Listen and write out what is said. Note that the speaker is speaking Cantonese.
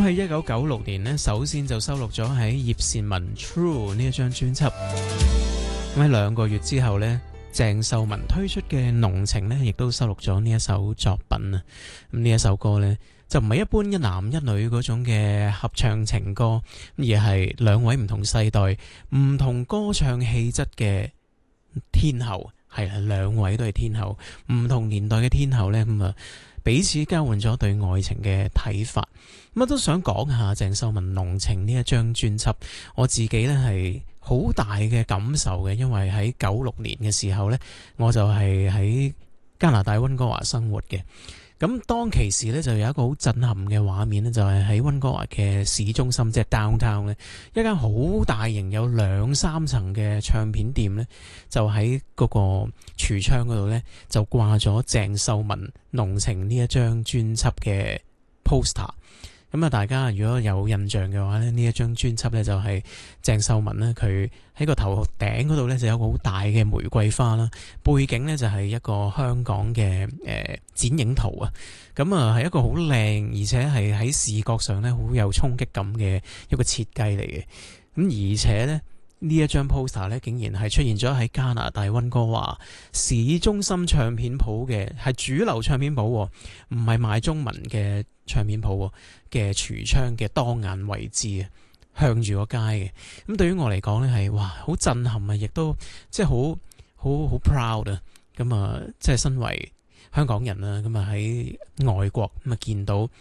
喺1996年呢，首先就收錄咗喺葉倩文 True 呢一張專輯。咁喺2個月之後呢，鄭秀文推出嘅濃情呢，亦都收錄咗呢一首作品啊。咁呢一首歌呢，就唔係一般一男一女嗰種嘅合唱情歌，而係兩位唔同世代、唔同歌唱氣質嘅天后。係啦，兩位都係天后，唔同年代嘅天后呢，咁啊彼此交換咗對愛情嘅睇法。咁都想講下鄭秀文濃情呢一張專輯，我自己呢係好大嘅感受嘅，因為喺96年嘅時候呢，我就係喺加拿大溫哥華生活嘅。咁當其時咧，就有一個好震撼嘅畫面咧，就係喺溫哥華嘅市中心，即係 downtown 咧，一間好大型有2-3層嘅唱片店咧，就喺嗰個櫥窗嗰度咧，就掛咗鄭秀文濃情呢一張專輯嘅 poster。咁啊，大家如果有印象嘅話咧，呢一張專輯咧就係鄭秀文咧，佢喺個頭頂嗰度咧就有個好大嘅玫瑰花啦，背景咧就係一個香港嘅剪影圖啊。咁啊係一個好靚，而且係喺視覺上咧好有衝擊感嘅一個設計嚟嘅。咁而且咧呢一張 poster 咧竟然係出現咗喺加拿大溫哥華市中心唱片鋪嘅，係主流唱片鋪，唔係賣中文嘅唱片鋪嘅櫥窗嘅當眼位置啊，向住個街嘅。咁對於我嚟講咧係哇好震撼啊，亦都即係好 proud 啊。咁啊即係身為香港人啦，咁啊喺外國咁啊見到